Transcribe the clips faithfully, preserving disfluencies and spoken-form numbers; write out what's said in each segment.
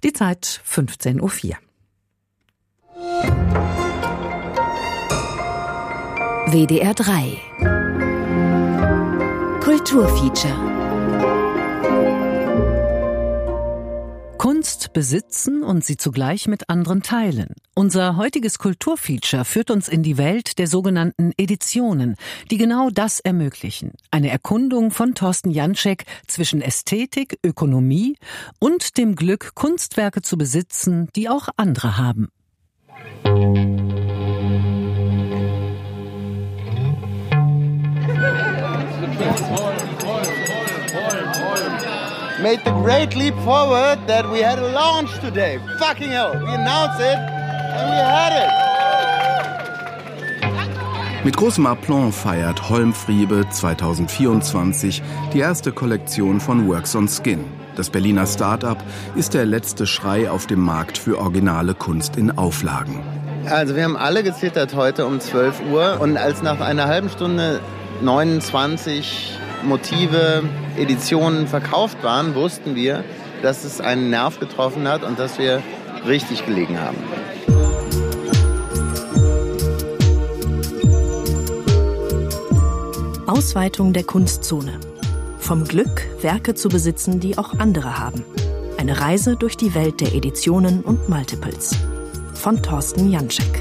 Die Zeit fünfzehn Uhr vier. W D R drei Kulturfeature. Kunst besitzen und sie zugleich mit anderen teilen. Unser heutiges Kulturfeature führt uns in die Welt der sogenannten Editionen, die genau das ermöglichen. Eine Erkundung von Thorsten Janczek zwischen Ästhetik, Ökonomie und dem Glück, Kunstwerke zu besitzen, die auch andere haben. Made the great leap forward that we had a launch today. Fucking hell, we announced it and we had it. Mit großem Aplomb feiert Holm Friebe zwanzig vierundzwanzig die erste Kollektion von Works on Skin. Das Berliner Start-up ist der letzte Schrei auf dem Markt für originale Kunst in Auflagen. Also wir haben alle gezittert heute um zwölf Uhr und als nach einer halben Stunde neunundzwanzig Motive, Editionen verkauft waren, wussten wir, dass es einen Nerv getroffen hat und dass wir richtig gelegen haben. Ausweitung der Kunstzone. Vom Glück, Werke zu besitzen, die auch andere haben. Eine Reise durch die Welt der Editionen und Multiples. Von Thorsten Janczek.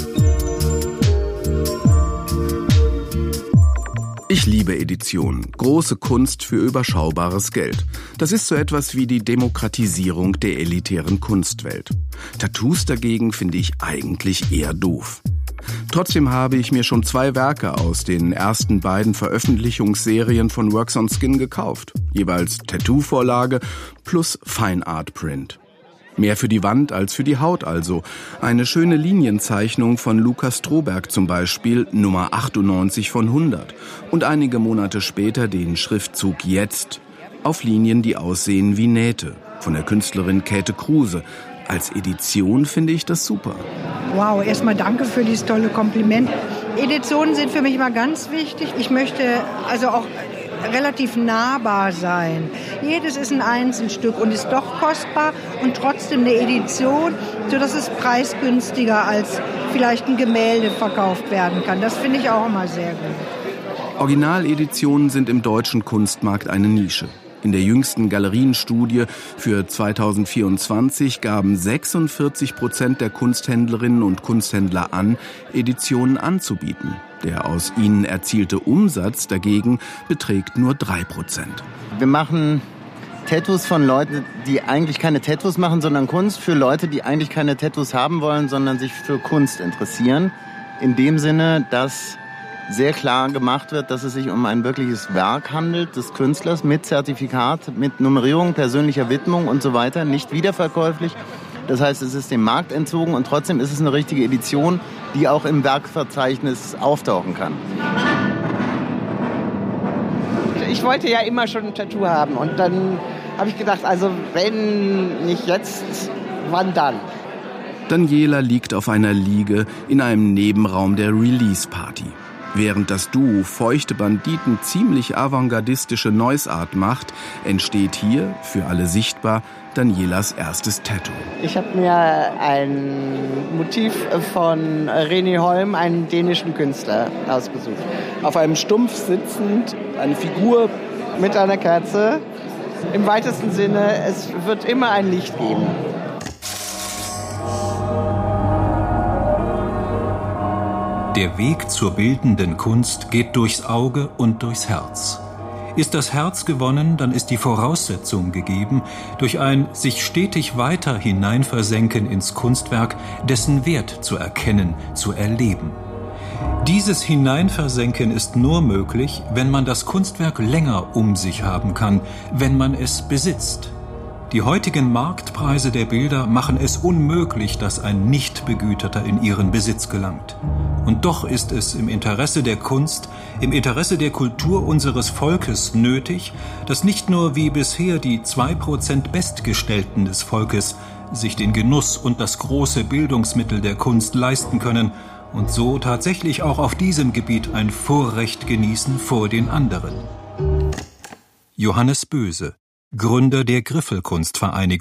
Ich liebe Editionen. Große Kunst für überschaubares Geld. Das ist so etwas wie die Demokratisierung der elitären Kunstwelt. Tattoos dagegen finde ich eigentlich eher doof. Trotzdem habe ich mir schon zwei Werke aus den ersten beiden Veröffentlichungsserien von Works on Skin gekauft. Jeweils Tattoo-Vorlage plus Fine Art Print. Mehr für die Wand als für die Haut also. Eine schöne Linienzeichnung von Lukas Stroberg zum Beispiel, Nummer achtundneunzig von hundert. Und einige Monate später den Schriftzug Jetzt auf Linien, die aussehen wie Nähte, von der Künstlerin Käthe Kruse. Als Edition finde ich das super. Wow, erstmal danke für dieses tolle Kompliment. Editionen sind für mich immer ganz wichtig. Ich möchte also auch relativ nahbar sein. Jedes ist ein Einzelstück und ist doch kostbar und trotzdem eine Edition, sodass es preisgünstiger als vielleicht ein Gemälde verkauft werden kann. Das finde ich auch immer sehr gut. Originaleditionen sind im deutschen Kunstmarkt eine Nische. In der jüngsten Galerienstudie für zwanzig vierundzwanzig gaben sechsundvierzig Prozent der Kunsthändlerinnen und Kunsthändler an, Editionen anzubieten. Der aus ihnen erzielte Umsatz dagegen beträgt nur drei Prozent. Wir machen Tattoos von Leuten, die eigentlich keine Tattoos machen, sondern Kunst, für Leute, die eigentlich keine Tattoos haben wollen, sondern sich für Kunst interessieren. In dem Sinne, dass sehr klar gemacht wird, dass es sich um ein wirkliches Werk handelt des Künstlers mit Zertifikat, mit Nummerierung, persönlicher Widmung und so weiter, nicht wiederverkäuflich. Das heißt, es ist dem Markt entzogen und trotzdem ist es eine richtige Edition, die auch im Werkverzeichnis auftauchen kann. Ich wollte ja immer schon ein Tattoo haben und dann habe ich gedacht, also wenn nicht jetzt, wann dann? Daniela liegt auf einer Liege in einem Nebenraum der Release-Party. Während das Duo Feuchte Banditen ziemlich avantgardistische Noise-Art macht, entsteht hier, für alle sichtbar, Danielas erstes Tattoo. Ich habe mir ein Motiv von René Holm, einem dänischen Künstler, ausgesucht. Auf einem Stumpf sitzend, eine Figur mit einer Kerze. Im weitesten Sinne, es wird immer ein Licht geben. Der Weg zur bildenden Kunst geht durchs Auge und durchs Herz. Ist das Herz gewonnen, dann ist die Voraussetzung gegeben, durch ein sich stetig weiter hineinversenken ins Kunstwerk, dessen Wert zu erkennen, zu erleben. Dieses Hineinversenken ist nur möglich, wenn man das Kunstwerk länger um sich haben kann, wenn man es besitzt. Die heutigen Marktpreise der Bilder machen es unmöglich, dass ein Nichtbegüterter in ihren Besitz gelangt. Und doch ist es im Interesse der Kunst, im Interesse der Kultur unseres Volkes nötig, dass nicht nur wie bisher die zwei Prozent Bestgestellten des Volkes sich den Genuss und das große Bildungsmittel der Kunst leisten können und so tatsächlich auch auf diesem Gebiet ein Vorrecht genießen vor den anderen. Johannes Böse, Gründer der Griffelkunstvereinigung.